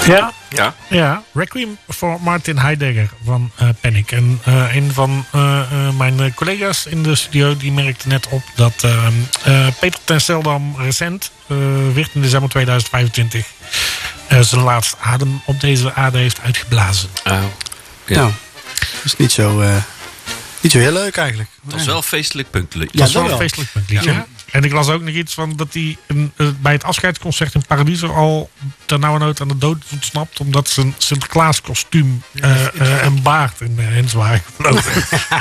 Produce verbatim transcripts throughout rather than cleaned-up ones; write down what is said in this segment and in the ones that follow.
Ja, Ja. ja. Requiem voor Martin Heidegger van uh, Panic. En uh, een van uh, uh, mijn collega's in de studio die merkte net op dat uh, uh, Peter ten Zeldam recent, uh, veertien december tweeduizend vijfentwintig, uh, zijn laatste adem op deze aarde heeft uitgeblazen. Oh, ja. Nou, dat is niet zo, uh, niet zo heel leuk eigenlijk. Dat was wel een feestelijk puntliedje. Dat is wel wel. een feestelijk puntliedje. Ja. En ik las ook nog iets van dat hij een, uh, bij het afscheidsconcert in Paradiso al ternauwernood aan de dood ontsnapt. Omdat zijn Sinterklaas kostuum uh, uh, en baard in de hens waren genomen.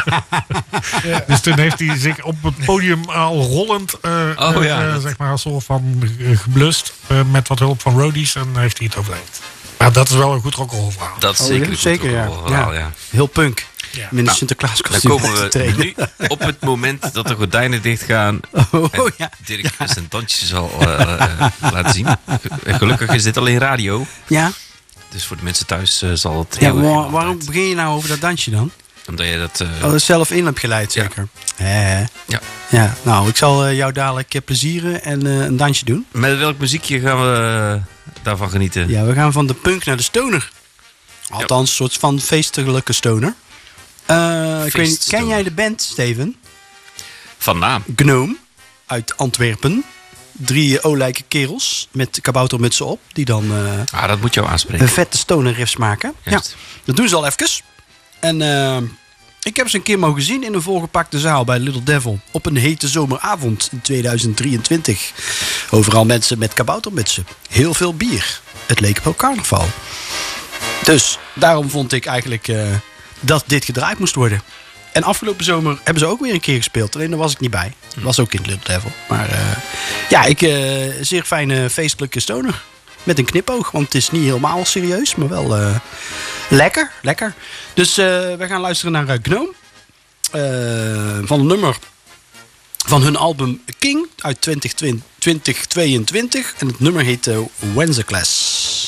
Ja. Dus toen heeft hij zich op het podium al rollend uh, Oh, ja, uh, dat... zeg maar, als soort van uh, geblust. Uh, met wat hulp van roadies en heeft hij het overleefd. Maar dat is wel een goed rock'n'roll verhaal. Dat is Oh, zeker ja, een zeker, ja. goed verhaal, Ja. ja. Heel punk. Ja. Met een Nou, Sinterklaas Dan kostuum komen te we trainen. nu op het moment dat de gordijnen dichtgaan. Oh, En ja. Dirk ja. zijn tandjes zal uh, uh, laten zien. Gelukkig is dit alleen radio. Ja, Dus voor de mensen thuis uh, zal het ja heel waar- erg waarom altijd. begin je nou over dat dansje dan? Omdat je dat... Uh, Oh, dat zelf in hebt geleid zeker? Ja. Hè? ja. Ja, nou, ik zal uh, jou dadelijk uh, plezieren en uh, een dansje doen. Met welk muziekje gaan we uh, daarvan genieten? Ja, we gaan van de punk naar de stoner. Althans, een soort van feestelijke stoner. Uh, ik weet niet, ken jij de band, Steven? Van naam. Gnome uit Antwerpen. Drie olijke kerels met kaboutermutsen op. Die dan uh, Ah, dat moet jou aanspreken. een vette stoner riffs maken. Juist. Ja, dat doen ze al even. En uh, ik heb ze een keer mogen zien in een volgepakte zaal bij Little Devil. Op een hete zomeravond in tweeduizend drieëntwintig. Overal mensen met kaboutermutsen. Heel veel bier. Het leek wel carnaval. Dus daarom vond ik eigenlijk uh, dat dit gedraaid moest worden. En afgelopen zomer hebben ze ook weer een keer gespeeld. Alleen daar was ik niet bij. Dat was ook in het Little Devil. Maar uh, ja, ik uh, zeer fijne feestelijke stoner. Met een knipoog, want het is niet helemaal serieus, maar wel uh, lekker, lekker. Dus uh, we gaan luisteren naar uh, Gnome. Uh, van een nummer van hun album King uit twintig tweeëntwintig. En het nummer heet uh, Wenceslas.